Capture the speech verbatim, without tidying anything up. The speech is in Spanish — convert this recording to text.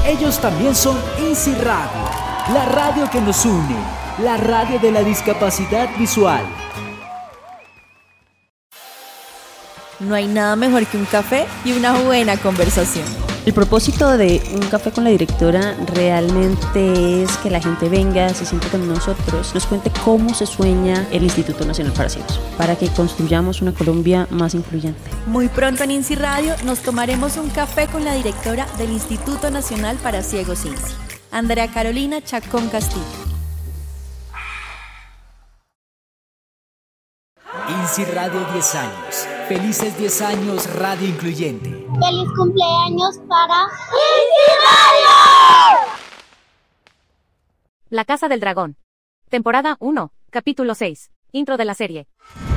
Ellos también son INSI Radio, la radio que nos une, la radio de la discapacidad visual. No hay nada mejor que un café y una buena conversación. El propósito de Un Café con la Directora realmente es que la gente venga, se siente con nosotros, nos cuente cómo se sueña el Instituto Nacional para Ciegos, para que construyamos una Colombia más incluyente. Muy pronto en INSI Radio nos tomaremos un café con la directora del Instituto Nacional para Ciegos INSI, Andrea Carolina Chacón Castillo. INSI Radio diez años. Felices diez años, Radio Incluyente. ¡Feliz cumpleaños para INSI Radio! La Casa del Dragón. Temporada uno, capítulo seis. Intro de la serie.